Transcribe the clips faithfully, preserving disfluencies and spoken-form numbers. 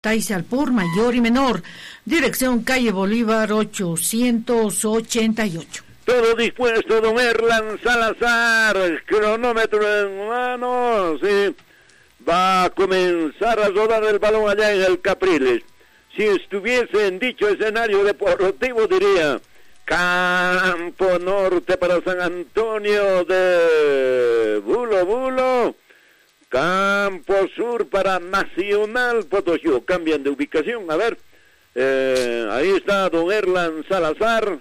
Taisa al por mayor y menor. Dirección calle Bolívar ochocientos ochenta y ocho. Todo dispuesto, don Erlan Salazar, cronómetro en mano, sí. Va a comenzar a rodar el balón allá en el Capriles. Si estuviese en dicho escenario deportivo diría Campo Norte para San Antonio de Bulo Bulo, Campo Sur para Nacional Potosí. Cambian de ubicación, a ver, eh, ahí está don Erlan Salazar,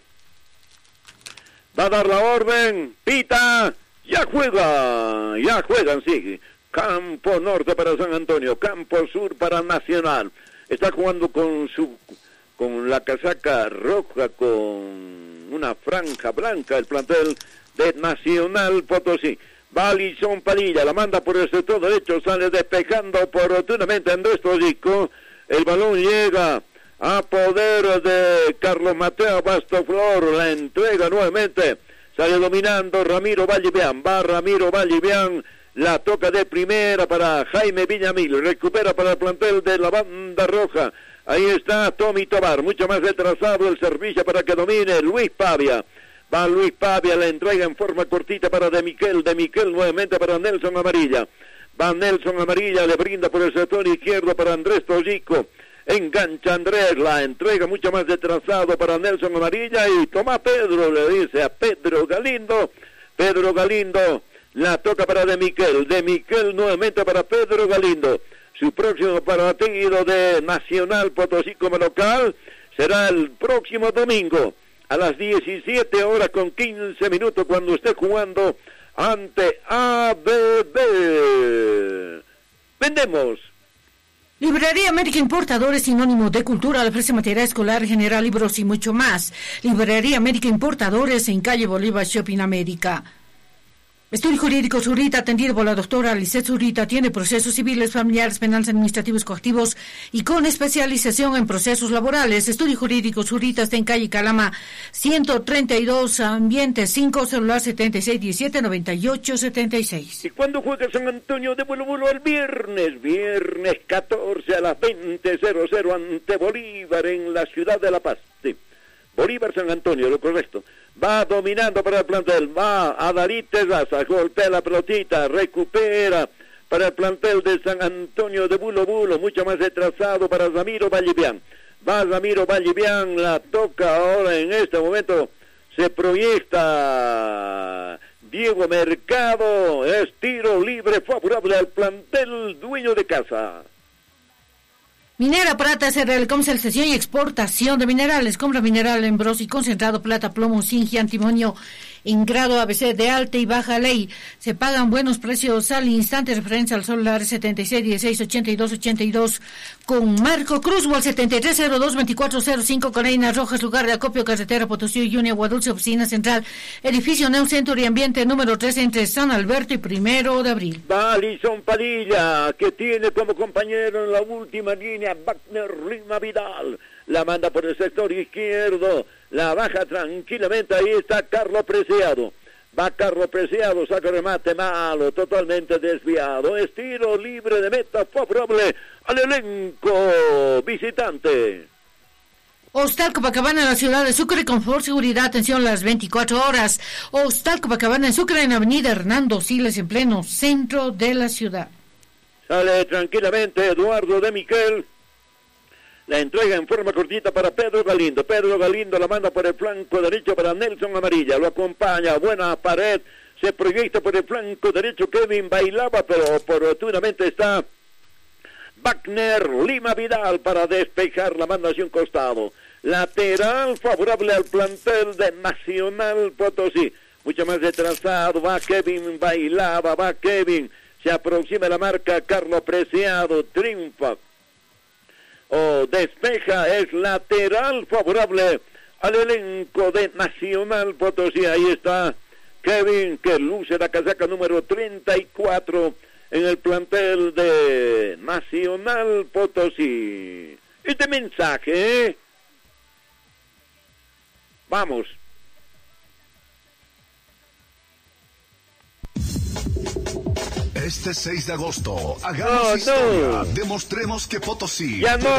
va a dar la orden, pita, ya juega, ya juegan, sigue. Campo Norte para San Antonio, Campo Sur para Nacional. Está jugando con su con la casaca roja con una franja blanca el plantel de Nacional Potosí. Va Alison Padilla, la manda por el sector derecho, sale despejando oportunamente Andrés Todico. El balón llega a poder de Carlos Mateo Bastoflor, la entrega nuevamente, sale dominando Ramiro Vallivian, va Ramiro Vallivian, la toca de primera para Jaime Villamil, recupera para el plantel de la banda roja, ahí está Tommy Tobar, mucho más retrasado el servicio para que domine Luis Pavia, va Luis Pavia, la entrega en forma cortita para De Miquel, De Miquel nuevamente para Nelson Amarilla, va Nelson Amarilla, le brinda por el sector izquierdo para Andrés Tollico, engancha Andrés, la entrega mucho más retrasado para Nelson Amarilla y toma Pedro, le dice a Pedro Galindo, Pedro Galindo, la toca para De Miquel, De Miquel nuevamente para Pedro Galindo. Su próximo partido de Nacional Potosí como local será el próximo domingo a las diecisiete horas con quince minutos cuando esté jugando ante A B B. Vendemos. Librería América Importadores, sinónimo de cultura, le ofrece material escolar general, libros y mucho más. Librería América Importadores en calle Bolívar, Shopping América. Estudio Jurídico Zurita, atendido por la doctora Lisset Zurita, tiene procesos civiles, familiares, penales, administrativos, coactivos y con especialización en procesos laborales. Estudio Jurídico Zurita está en calle Calama, ciento treinta y dos, ambiente cinco, celular setenta y seis diecisiete noventa y ocho setenta y seis. ¿Y cuándo juega San Antonio de Bulo Bulo? El viernes, viernes catorce a las veinte cero cero ante Bolívar en la ciudad de La Paz. Sí. Bolívar San Antonio, lo correcto. Va dominando para el plantel, va a David Terraza, golpea la pelotita, recupera para el plantel de San Antonio de Bulo Bulo, mucho más retrasado para Ramiro Vallivian. Va Ramiro Vallivian, la toca ahora en este momento, se proyecta Diego Mercado, es tiro libre favorable al plantel dueño de casa. Minera Prata S R L, comercialización y exportación de minerales, compra mineral en bros y concentrado, plata, plomo, zinc y antimonio en grado A B C de alta y baja ley. Se pagan buenos precios al instante, referencia al solar setenta y seis dieciséis ochenta y dos ochenta y dos con Marco Cruzwell setenta y tres cero dos veinticuatro cero cinco Coreinas Rojas, lugar de acopio, carretera Potosí, Junior, Guadulce, oficina central, edificio New Century Ambiente número tres entre San Alberto y Primero de Abril. Va Alison Padilla, que tiene como compañero en la última línea Wagner Lima Vidal, la manda por el sector izquierdo, la baja tranquilamente, ahí está Carlos Preciado, va Carlos Preciado, saca remate malo, totalmente desviado, es tiro libre de meta favorable al elenco visitante. Hostal Copacabana en la ciudad de Sucre, confort, seguridad, atención las veinticuatro horas. Hostal Copacabana en Sucre, en avenida Hernando Siles, en pleno centro de la ciudad. Sale tranquilamente Eduardo de Miquel, la entrega en forma cortita para Pedro Galindo. Pedro Galindo la manda por el flanco derecho para Nelson Amarilla. Lo acompaña, buena pared. Se proyecta por el flanco derecho Kevin Bailaba, pero oportunamente está Wagner Lima Vidal para despejar, la manda hacia un costado. Lateral favorable al plantel de Nacional Potosí. Mucho más retrasado. Va Kevin Bailaba, va Kevin. Se aproxima la marca Carlos Preciado. Triunfa o despeja, es lateral favorable al elenco de Nacional Potosí. Ahí está Kevin, que luce la casaca número treinta y cuatro en el plantel de Nacional Potosí. Este mensaje, ¿eh? Vamos. Este seis de agosto, hagamos No, historia. no. Demostremos que Potosí... Ya no.